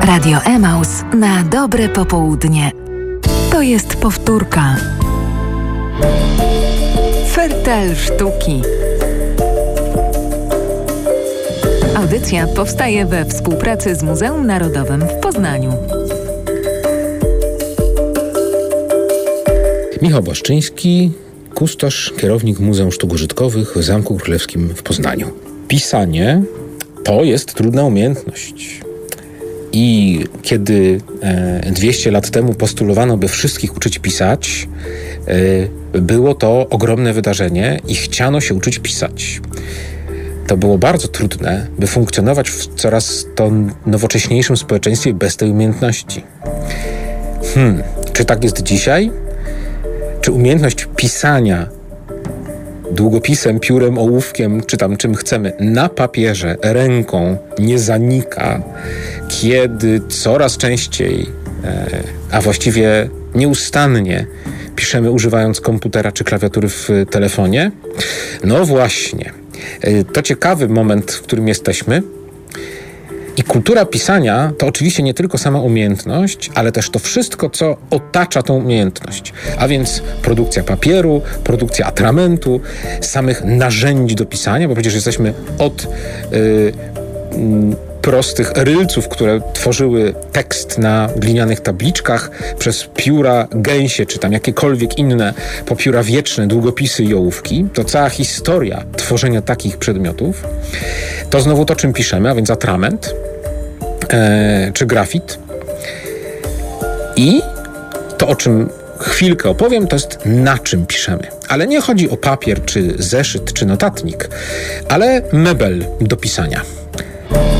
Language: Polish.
Radio Emaus na dobre popołudnie. To jest powtórka. Fertel sztuki. Audycja powstaje we współpracy z Muzeum Narodowym w Poznaniu. Michał Błaszczyński, kustosz, kierownik Muzeum Sztuk Użytkowych w Zamku Królewskim w Poznaniu. Pisanie to jest trudna umiejętność. I kiedy 200 lat temu postulowano, by wszystkich uczyć pisać, było to ogromne wydarzenie i chciano się uczyć pisać. To było bardzo trudne, by funkcjonować w coraz to nowocześniejszym społeczeństwie bez tej umiejętności. Czy tak jest dzisiaj? Czy umiejętność pisania długopisem, piórem, ołówkiem, czy tam czym chcemy, na papierze, ręką nie zanika, kiedy coraz częściej, a właściwie nieustannie piszemy używając komputera czy klawiatury w telefonie? No właśnie. To ciekawy moment, w którym jesteśmy. I kultura pisania to oczywiście nie tylko sama umiejętność, ale też to wszystko, co otacza tą umiejętność. A więc produkcja papieru, produkcja atramentu, samych narzędzi do pisania, bo przecież jesteśmy od prostych rylców, które tworzyły tekst na glinianych tabliczkach, przez pióra gęsie, czy tam jakiekolwiek inne, po pióra wieczne, długopisy i ołówki. To cała historia tworzenia takich przedmiotów. To znowu to, czym piszemy, a więc atrament, czy grafit. I to, o czym chwilkę opowiem, to jest na czym piszemy. Ale nie chodzi o papier, czy zeszyt, czy notatnik, ale mebel do pisania.